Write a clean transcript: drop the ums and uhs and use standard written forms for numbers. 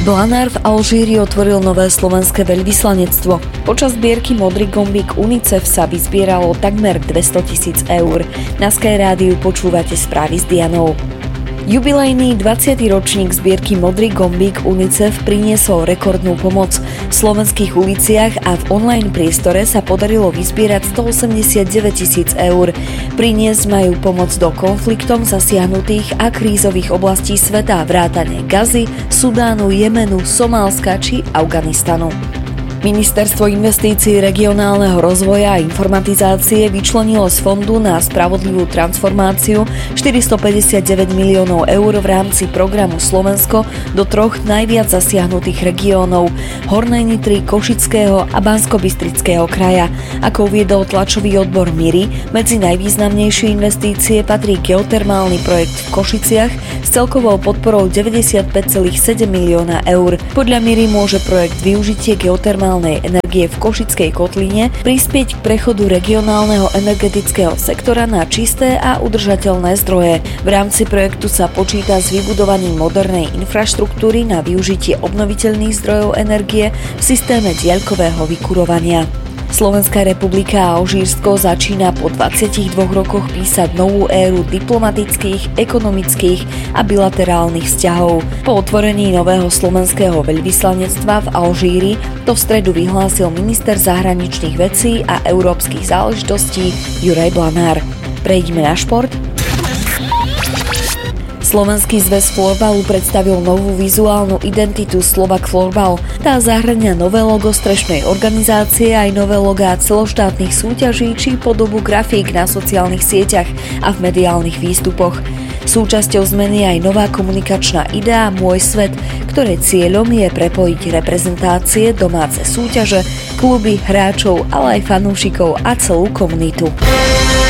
Blanár v Alžíri otvoril nové slovenské veľvyslanectvo. Počas zbierky Modrý gombík UNICEF sa vyzbieralo takmer 200 000 eur. Na Sky Rádiu počúvate správy s Dianou. Jubilejný 20. ročník zbierky Modrý gombík UNICEF priniesol rekordnú pomoc. V slovenských uliciach a v online priestore sa podarilo vyzbierať 189 000 eur. Priniesť majú pomoc do konfliktom zasiahnutých a krízových oblastí sveta vrátane Gazy, Sudánu, Jemenu, Somálska či Afganistanu. Ministerstvo investícií, regionálneho rozvoja a informatizácie vyčlenilo z Fondu na spravodlivú transformáciu 459 miliónov eur v rámci programu Slovensko do troch najviac zasiahnutých regiónov Hornej Nitry, Košického a Banskobystrického kraja. Ako uviedol tlačový odbor MIRI, medzi najvýznamnejšie investície patrí geotermálny projekt v Košiciach s celkovou podporou 95,7 milióna eur. Podľa MIRI môže projekt využitie geotermálnej energie v Košickej kotline prispieť k prechodu regionálneho energetického sektora na čisté a udržateľné zdroje. V rámci projektu sa počíta s vybudovaním modernej infraštruktúry na využitie obnoviteľných zdrojov energie v systéme diaľkového vykurovania. Slovenská republika a Alžírsko začína po 22 rokoch písať novú éru diplomatických, ekonomických a bilaterálnych vzťahov. Po otvorení nového slovenského veľvyslanectva v Alžíri to v stredu vyhlásil minister zahraničných vecí a európskych záležitostí Juraj Blanár. Prejdime na šport. Slovenský zväz florbalu predstavil novú vizuálnu identitu Slovak Florbal. Tá zahŕňa nové logo strešnej organizácie aj nové logá celoštátnych súťaží či podobu grafík na sociálnych sieťach a v mediálnych výstupoch. Súčasťou zmeny je aj nová komunikačná idea Môj svet, ktoré cieľom je prepojiť reprezentácie, domáce súťaže, kluby, hráčov, ale aj fanúšikov a celú komunitu.